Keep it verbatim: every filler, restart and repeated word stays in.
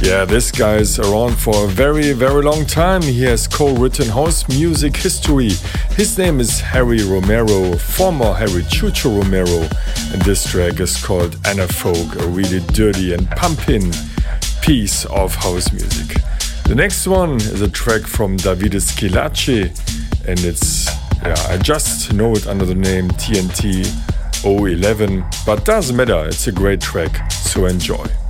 Yeah, this guy is around for a very, very long time. He has co-written house music history. His name is Harry Romero, former Harry Chucho Romero, and this track is called Anna Folk, a really dirty and pumping piece of house music. The next one is a track from Davide Schillaci, and it's, yeah, I just know it under the name T N T zero one one, but doesn't matter, it's a great track, so enjoy.